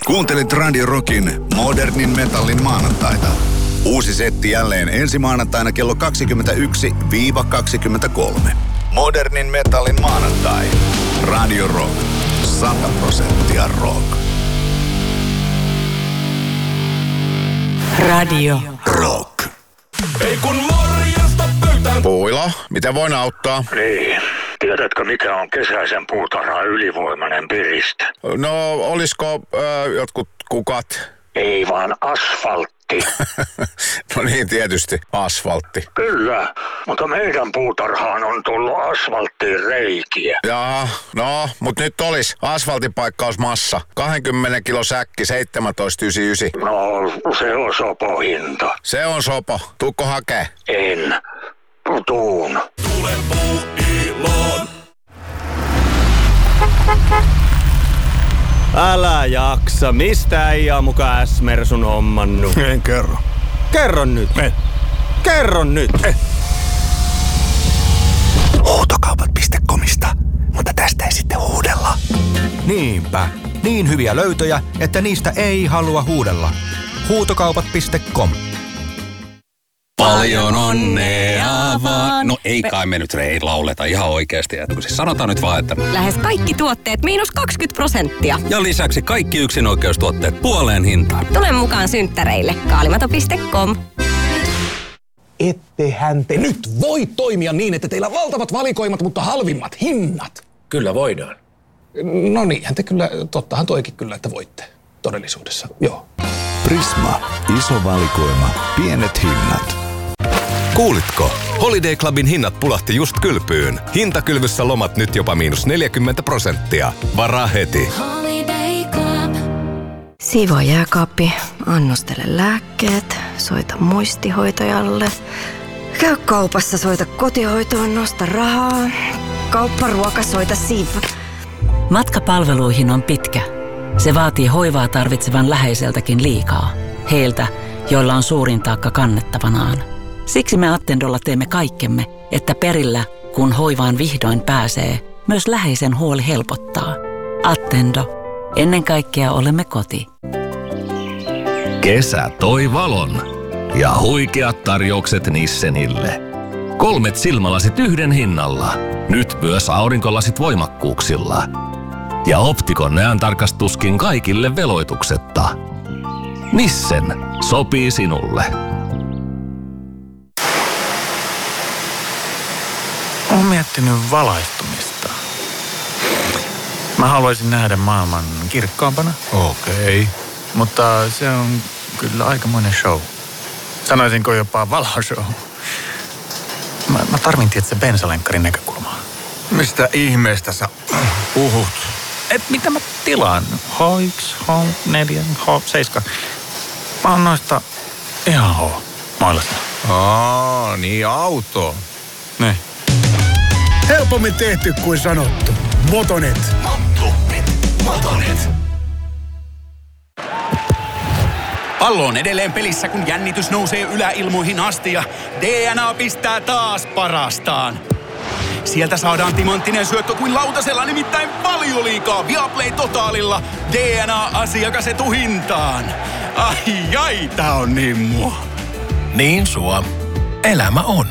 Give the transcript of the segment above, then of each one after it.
Kuuntelit Radio Rockin modernin metallin maanantaita. Uusi setti jälleen ensi maanantaina kello 21-23. Modernin metallin maanantai. Radio Rock. 100% rock. Radio Rock. Ei kun morjesta pöytään. Puilo, miten voin auttaa? Niin. Tiedätkö, mikä on kesäisen puutarhan ylivoimainen piriste? No, olisiko jotkut kukat? Ei vaan asfaltti. No niin, tietysti. Asfaltti. Kyllä, mutta meidän puutarhaan on tullut asfalttiin reikiä. Jaa, no, mut nyt olis asfaltipaikkausmassa. 20 kilo säkki, 17,99. No, se on sopohinta. Se on sopo. Tuukko hakee? En. Tuun. Tule Puuiloon. Älä jaksa. Mistä äijä on muka S-Mersun hommannut? En kerro. Kerro nyt. Kerro nyt. Huutokaupat.comista, mutta tästä ei sitten huudella. Niinpä. Niin hyviä löytöjä, että niistä ei halua huudella. Huutokaupat.com. Paljon onnea vaan. No ei kai me nyt lauleta ihan oikeasti. Siis sanotaan nyt vaan, että... Lähes kaikki tuotteet -20%. Ja lisäksi kaikki yksinoikeustuotteet puoleen hintaan. Tule mukaan synttäreille. Kaalimato.com. Ettehän te nyt voi toimia niin, että teillä on valtavat valikoimat, mutta halvimmat hinnat. Kyllä voidaan. No niinhän te kyllä, tottahan toikin kyllä, että voitte todellisuudessa, joo. Prisma. Iso valikoima. Pienet hinnat. Kuulitko? Holiday Clubin hinnat pulahti just kylpyyn. Hintakylvyssä lomat nyt jopa -40%. Varaa heti. Siivoo jääkaappi, annostele lääkkeet, soita muistihoitajalle. Käy kaupassa, soita kotihoitoon, nosta rahaa. Kaupparuoka, soita Siv. Matka palveluihin on pitkä. Se vaatii hoivaa tarvitsevan läheiseltäkin liikaa. Heiltä, joilla on suurin taakka kannettavanaan. Siksi me Attendolla teemme kaikkemme, että perillä, kun hoivaan vihdoin pääsee, myös läheisen huoli helpottaa. Attendo. Ennen kaikkea olemme koti. Kesä toi valon ja huikeat tarjoukset Nissenille. 3 silmälasit yhden hinnalla. Nyt myös aurinkolasit voimakkuuksilla. Ja Optikon näöntarkastuskin kaikille veloituksetta. Nissen sopii sinulle. Olen miettinyt valaistumista. Mä haluaisin nähdä maailman kirkkaampana. Okei. Mutta se on kyllä aikamoinen show. Sanoisinko jopa valoshow. Mä tarvin tietysti bensalenkkarin näkökulmaa. Mistä ihmeestä sä puhut? Mitä mä tilaan? H1, H4, H7. Mä oon noista ihan H-mailasta. Niin auto. Ne. Helpommin tehty kuin sanottu. Motonet. Motonet. Pallo on edelleen pelissä, kun jännitys nousee yläilmoihin asti ja DNA pistää taas parastaan. Sieltä saadaan timanttinen syöttö kuin lautasella, nimittäin Valioliigaa Viaplay Totaalilla. DNA-asiakas etuhintaan. Ai, tää on niin mua. Niin sua. Elämä on.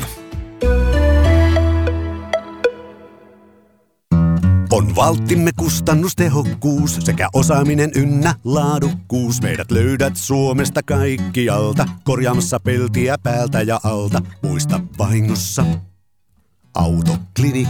On valttimme kustannustehokkuus sekä osaaminen ynnä laadukkuus. Meidät löydät Suomesta kaikkialta, korjaamassa peltiä päältä ja alta. Muista vahingossa Autoklinikka.